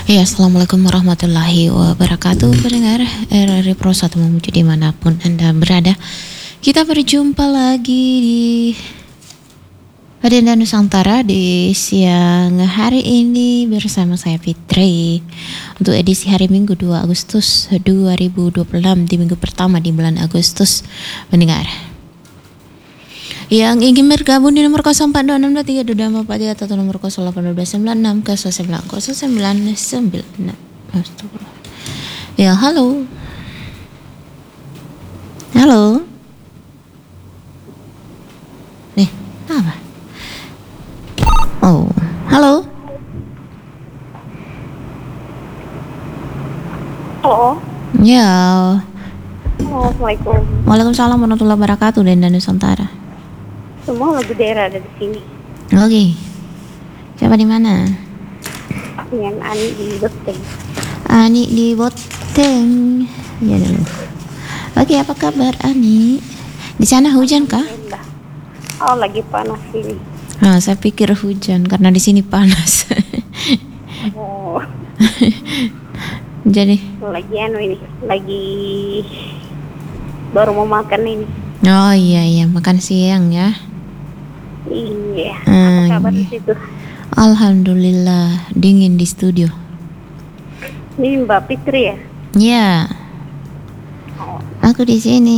Ya, Assalamualaikum warahmatullahi wabarakatuh. Pendengar RRI Pro 1 Mamuju dimanapun Anda berada, kita berjumpa lagi di Adenda Nusantara di siang hari ini bersama saya Fitri untuk edisi hari Minggu 2 Agustus 2026 di minggu pertama di bulan Agustus. Pendengar yang ingin bergabung di nomor 0426232243 atau nomor 081296 ke 90999. Ya, halo. Halo. Nih, apa? Oh, halo. Halo. Ya. Assalamualaikum. Waalaikumsalam warahmatullahi wabarakatuh. Denda Nusantara. Semua lagu daerah ada di sini. Oke. Siapa di mana? Dengan Ani di Boteng. Ani di Boteng. Ya dulu. Oke, apa kabar Ani? Di sana hujan kah? Alhamdulillah. Oh, lagi panas ini. Nah, saya pikir hujan karena di sini panas. Oh, Jadi, lagi ini, lagi baru mau makan ini. oh iya makan siang ya. Iya. Apa kabar di situ? Alhamdulillah dingin di studio. Ini Mbak Fitri ya? Ya, Oh, aku di sini.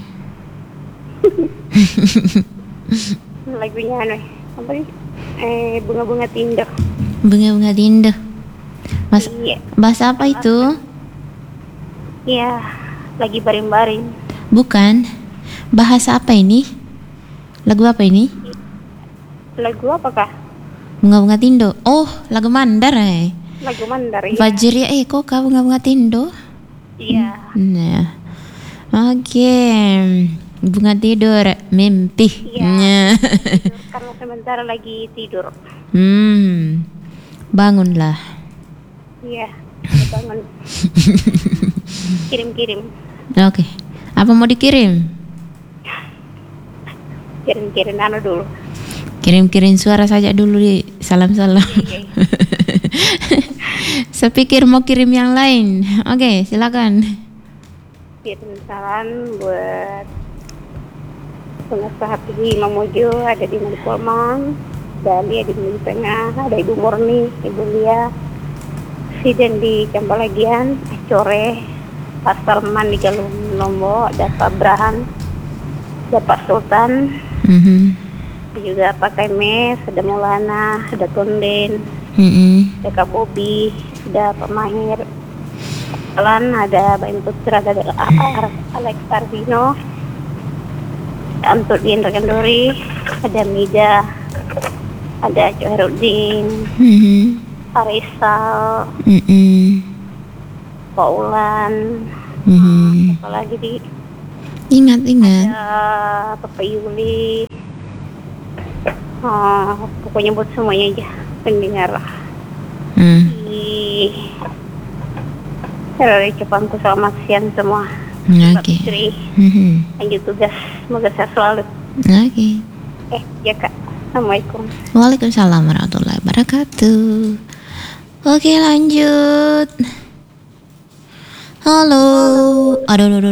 lagunya apa nih? Bunga-bunga tindak. Bunga-bunga tindak. Mas, Iya. bahasa apa itu? Iya. Lagi baring-baring. Bukan. Bahasa apa ini? Lagu apa ini? Lagu apakah? Bunga-bunga tindo. Oh, lagu Mandar Lagu Mandar ya? Fajri kok kau bunga-bunga tindo? Iya. Nah. Oke. Bunga tidur, mimpi. Iya. Karena sementara lagi tidur. Bangunlah. Iya, bangun. Kirim-kirim. Oke. Apa mau dikirim? Kirim-kirim dulu. Kirim-kirim suara saja dulu di salam-salam. Iya. Saya pikir mau kirim yang lain. Oke, silakan. Kirim salam buat pengusaha di Mamuju, ada di Polman, Dali di Mulu Tengah, ada Ibu Murni, Ibu Lia, Siden di Cambalagian, Acore, Pak Salman di Galung Lombok, ada Pak Abraham, ada Pak Sultan, juga Pak Kemes, ada Maulana, ada Tonden, ada Kak Bobi, ada Pak Mahir, Alan, ada Bain Putra, ada Alex Arvino, Antut di Indra Kendori, ada Mida, ada Coherudin, Arisal, Paulan, apa lagi di Ingat. ada Papa Yuli, pokoknya buat semuanya aja pendengar. Dari Jepangku selamat siang semua. Oke. Fitri, lanjut tugas, semoga sehat selalu. Oke. Ya Kak, Assalamualaikum. Waalaikumsalam warahmatullahi wabarakatuh. Oke, lanjut. Halo. Aduh.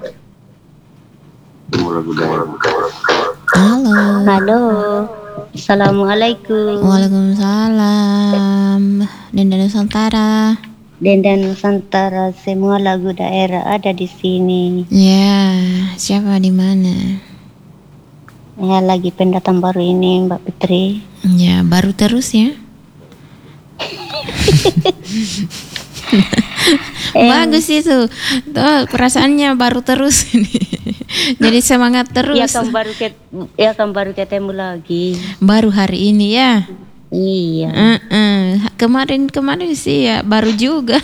Halo. Halo. Assalamualaikum. Waalaikumsalam. Denda Nusantara. Denda Nusantara, semua lagu daerah ada di sini. Ya, siapa di mana? Ya, lagi pendatang baru ini Mbak Fitri. Ya, baru terus ya. Bagus itu. Tuh, perasaannya baru terus ini. Jadi semangat terus. Ya kan baru ketemu lagi. Baru hari ini ya. Iya. Kemarin sih ya baru juga.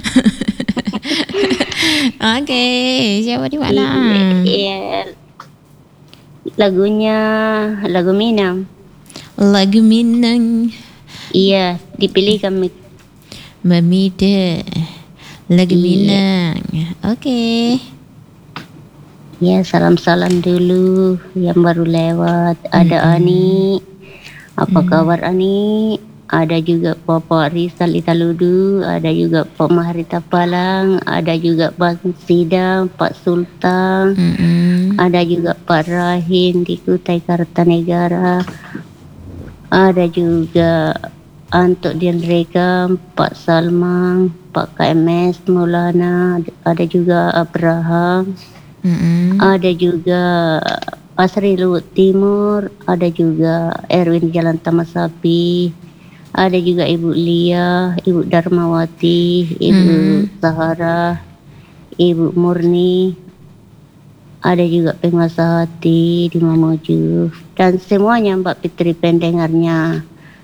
Oke, siapa di mana? Iya. Lagunya lagu Minang. Lagu Minang. Iya, dipilih kami. Mamida. Lagu Minang. Oke. Ya, salam-salam dulu yang baru lewat. Ada Ani. Apa kabar Ani? ada juga Bapak Rizal Italudu, ada juga Pak Maharita Palang, ada juga Bang Sidang, Pak Sultan, ada juga Pak Rahim di Kutai Kartanegara, ada juga Antok Dianregam, Pak Salmang, Pak KMS Maulana, ada juga Abraham, ada juga Asri Luhut Timur, ada juga Erwin Jalan Tamasapi, ada juga Ibu Lia, Ibu Darmawati, Ibu Sahara, Ibu Murni, ada juga penguasa hati di Mamuju, dan semuanya Mbak Fitri pendengarnya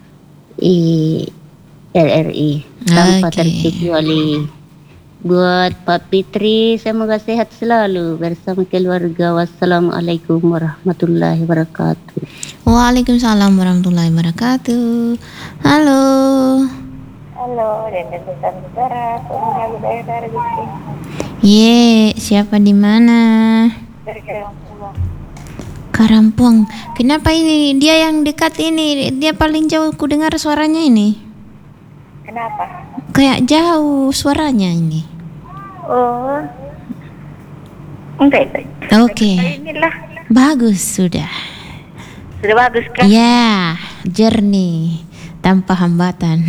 LRI tanpa terkecuali. Buat Pak Fitri, semoga sehat selalu bersama keluarga. Wassalamualaikum warahmatullahi wabarakatuh. Waalaikumsalam warahmatullahi wabarakatuh. Halo. Halo, Deden Nusantara, Pemuda Budaya Darwiti. Siapa di mana? Dari Kampung. Karampuang. Kenapa ini dia yang dekat ini? Dia paling jauh ku dengar suaranya ini. Kenapa? Kayak jauh suaranya ini. Oh, enggak. Oke. Inilah Bagus sudah. sudah bagus kan? Ya, jernih tanpa hambatan.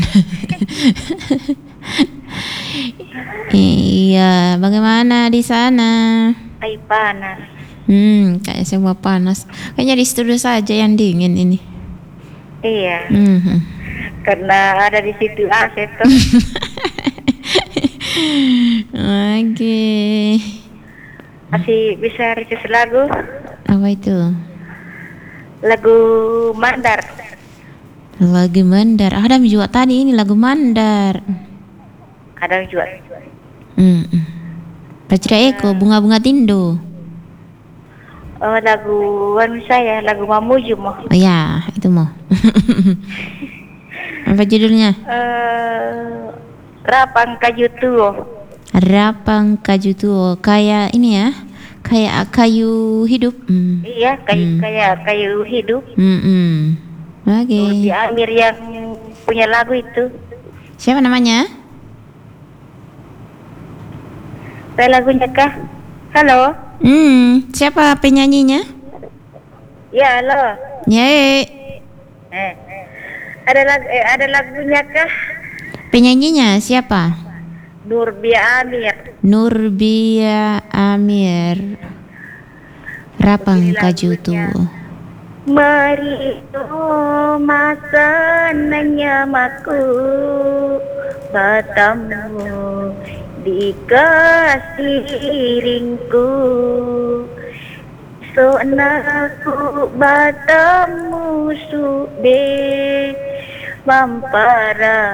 Iya, bagaimana di sana? Ay, panas. Kayak semua panas. Kayaknya di studio saja yang dingin ini. Iya, Mhm. karena ada di situ AC tuh. Oke. Masih bisa request lagu? Apa itu? Lagu Mandar. Lagu Mandar. Ada juga tadi ini lagu Mandar. Ada juga. Pacra Eko, bunga-bunga Tindo. Oh, lagu saya, lagu Mamuju mau. Oh ya, itu mau. Apa judulnya? Rapang Kayu Tuo. Rapang Kaju Tuo. Kayak ini ya, kayak kayu hidup. Iya, kayu hidup. Oke. Di Amir yang punya lagu itu. Siapa namanya? Saya lagunya kah? Halo? Siapa penyanyinya? Ya, halo. Ye. Ada lagunya kah? Penyanyinya siapa? Nurbia Amir. Nurbia Amir. Rapang Kaju Tuo. Mari masananya maku batamu dikasih ringku sonaku batamu sube mampara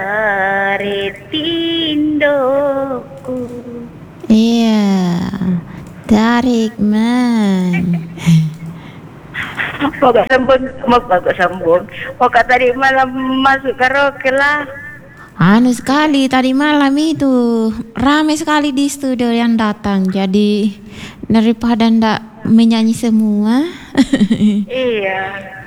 retindoku. Iya. Tarik man. Mogok sambung. Pokok tadi malam masuk karaoke lah. Anu sekali tadi malam itu ramai sekali di studio yang datang. Jadi daripada ndak menyanyi semua. Iya.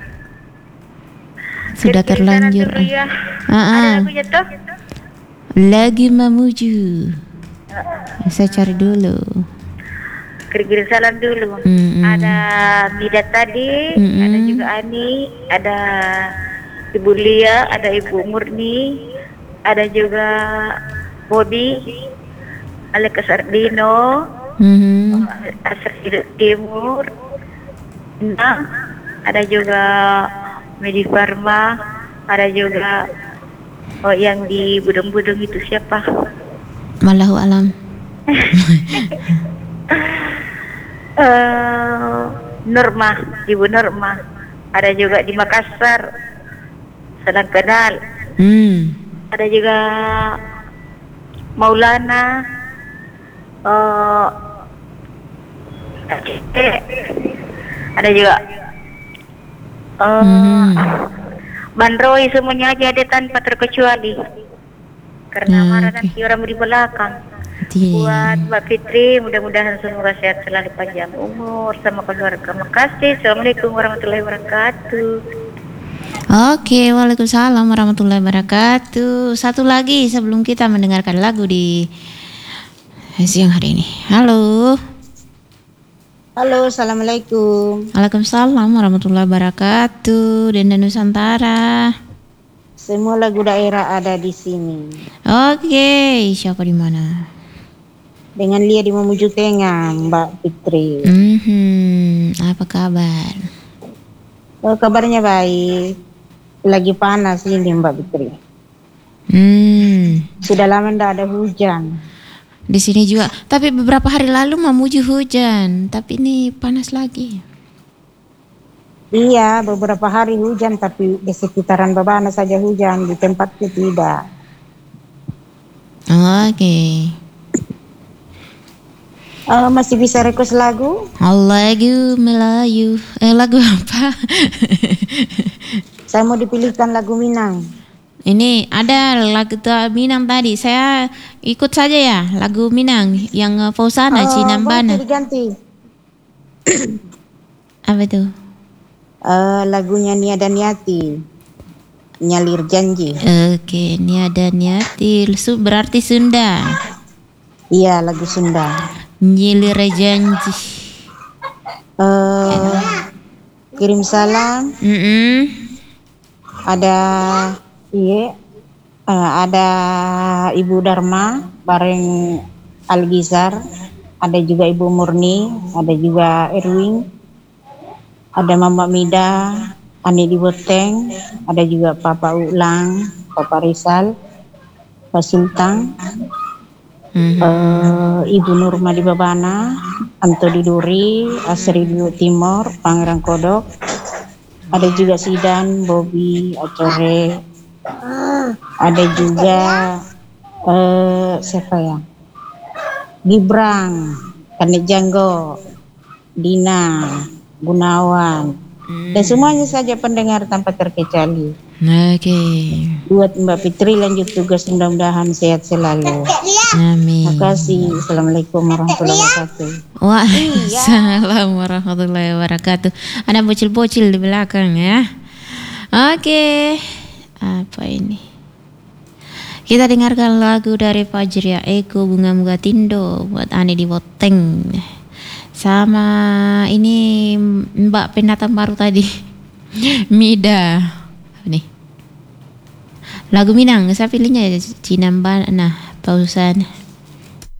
Sudah terlanjur. Ya. Ada lagunya tuh? Lagi memuju. Saya cari dulu. Kiri-kiri salam dulu. Ada Mida tadi, ada juga Ani, ada Ibu Lia, ada Ibu Murni, ada juga Bobby, Alex Ardino, Asri Timur, nah, ada juga Medi Farma, ada juga yang di Budung-Budung itu siapa? Wallahu alam. Norma, Ibu Norma, ada juga di Makassar, sedang kenal. Ada juga Maulana, ada juga Bandroi, semuanya aja ada tanpa terkecuali. Karena marah nanti orang di belakang. Buat Mbak Fitri, mudah-mudahan semoga sehat selalu, panjang umur sama keluarga. Makasih. Assalamualaikum warahmatullahi wabarakatuh. Oke, waalaikumsalam warahmatullahi wabarakatuh. Satu lagi sebelum kita mendengarkan lagu di siang hari ini. Halo. Halo, assalamualaikum. Waalaikumsalam warahmatullahi wabarakatuh. Denda Nusantara. Semua lagu daerah ada di sini. Oke, siapa di mana? Dengan Lia di Mamuju Tengah, Mbak Fitri. Apa kabar? Oh, kabarnya baik. Lagi panas ini Mbak Fitri. Sudah lama tidak ada hujan. Di sini juga. Tapi beberapa hari lalu Mamuju hujan. Tapi ini panas lagi. Iya, beberapa hari hujan. Tapi di sekitaran Babana saja hujan. Di tempatku tidak. Oke. Masih bisa request lagu? Lagu Melayu. Lagu apa? Saya mau dipilihkan lagu Minang. Ini ada lagu Minang tadi. Saya ikut saja ya lagu Minang yang Fauzana Cinambana. Boleh diganti. Apa itu? Lagunya Nia dan Yati. Nyalir Janji. Oke, Niada Niati. Berarti Sunda. Iya, lagu Sunda. Nyalir Janji. Kirim salam. Ada ada Ibu Dharma bareng Algizar, ada juga Ibu Murni, ada juga Erwin, ada Mama Mida, Ani di Boteng, ada juga Papa Ulang, Papa Rizal, Pak Sultan, Ibu Nurma di Babana, Anto di Duri, Asri di Timor, Pangeran Kodok, ada juga Sidan, Bobby, Acore, ada juga siapa ya? Gibrang, Kanek Janggo, Dina, Gunawan, dan semuanya saja pendengar tanpa terkecuali. Oke. Buat Mbak Fitri lanjut tugas, mudah-mudahan sehat selalu. Amin. Terima kasih. Assalamualaikum warahmatullahi wabarakatuh. Waalaikumsalam warahmatullahi wabarakatuh. Ada bocil-bocil di belakang ya. Oke. Apa ini? Kita dengarkan lagu dari Fajria Eko, Bunga Muga Tindo buat Ani di Boteng. Sama ini Mbak pendatang baru tadi. Mida. Nih. Lagu Minang, saya pilihnya Cinambana, Pausan.